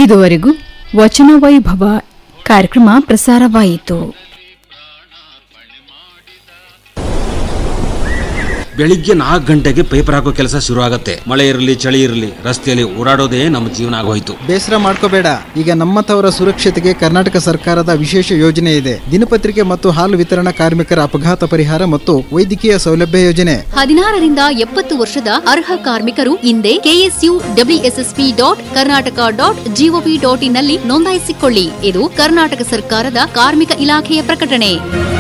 ಇದುವರೆಗೂ ವಚನ ವೈಭವ ಕಾರ್ಯಕ್ರಮ ಪ್ರಸಾರವಾಯಿತು. ಬೆಳಿಗ್ಗೆ 4 ಗಂಟೆಗೆ ಪೇಪರ್ ಹಾಕೋ ಕೆಲಸ ಶುರು ಆಗತ್ತೆ. ಮಳೆ ಇರಲಿ ಚಳಿ ಇರಲಿ ರಸ್ತೆಯಲ್ಲಿ ಓಡಾಡೋದೇ ನಮ್ಮ ಜೀವನ ಆಗೋಯ್ತು. ಬೇಸರ ಮಾಡ್ಕೋಬೇಡ, ಈಗ ನಮ್ಮಂತವರ ಸುರಕ್ಷತೆಗೆ ಕರ್ನಾಟಕ ಸರ್ಕಾರದ ವಿಶೇಷ ಯೋಜನೆ ಇದೆ. ದಿನಪತ್ರಿಕೆ ಮತ್ತು ಹಾಲು ವಿತರಣಾ ಕಾರ್ಮಿಕರ ಅಪಘಾತ ಪರಿಹಾರ ಮತ್ತು ವೈದ್ಯಕೀಯ ಸೌಲಭ್ಯ ಯೋಜನೆ. 16 ರಿಂದ 70 ವರ್ಷದ ಅರ್ಹ ಕಾರ್ಮಿಕರು ಇಂದೇ KSUWSSP.Karnataka.gov.in ನಲ್ಲಿ ನೋಂದಾಯಿಸಿಕೊಳ್ಳಿ. ಇದು ಕರ್ನಾಟಕ ಸರ್ಕಾರದ ಕಾರ್ಮಿಕ ಇಲಾಖೆಯ ಪ್ರಕಟಣೆ.